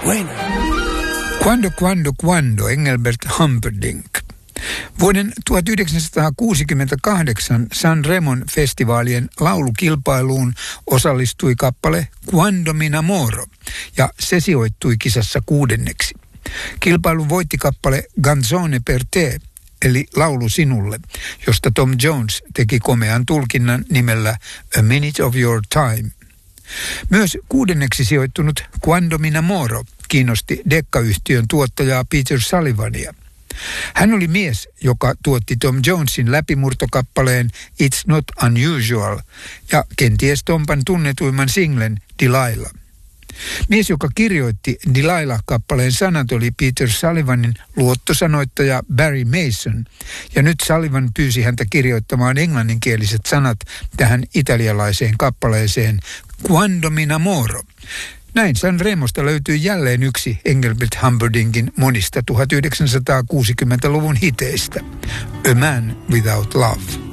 Bueno. Quando, Engelbert Humperdinck. Vuoden 1968 San Remon festivaalien laulukilpailuun osallistui kappale Quando mi namoro, ja se sijoittui kisassa 6. Kilpailun voitti kappale Canzone per te, eli laulu sinulle, josta Tom Jones teki komean tulkinnan nimellä A Minute of Your Time. Myös 6. sijoittunut Quando mi namoro kiinnosti Decca-yhtiön tuottajaa Peter Sullivania. Hän oli mies, joka tuotti Tom Jonesin läpimurtokappaleen It's Not Unusual ja kenties Tompan tunnetuimman singlen Delilah. Mies, joka kirjoitti Delilah-kappaleen sanat, oli Peter Sullivanin luottosanoittaja Barry Mason, ja nyt Sullivan pyysi häntä kirjoittamaan englanninkieliset sanat tähän italialaiseen kappaleeseen Quando mi namoro. Näin San Remosta löytyy jälleen yksi Engelbert Humperdinkin monista 1960-luvun hiteistä, A Man Without Love.